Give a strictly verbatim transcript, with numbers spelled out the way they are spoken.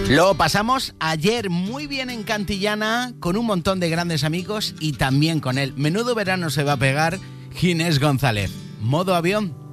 Lo pasamos ayer muy bien en Cantillana, con un montón de grandes amigos y también con él. Menudo verano se va a pegar Ginés González. Modo avión.